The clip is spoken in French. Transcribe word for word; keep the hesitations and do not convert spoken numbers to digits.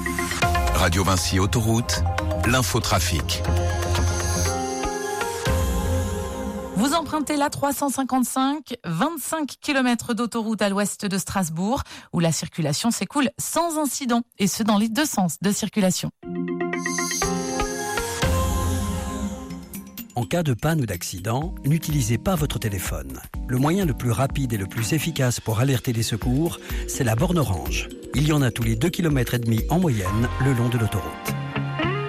Radio Vinci Autoroute, l'infotrafic. Vous empruntez la trois cent cinquante-cinq, vingt-cinq kilomètres d'autoroute à l'ouest de Strasbourg, où la circulation s'écoule sans incident, et ce dans les deux sens de circulation. En cas de panne ou d'accident, n'utilisez pas votre téléphone. Le moyen le plus rapide et le plus efficace pour alerter les secours, c'est la borne orange. Il y en a tous les deux kilomètres et demi en moyenne le long de l'autoroute.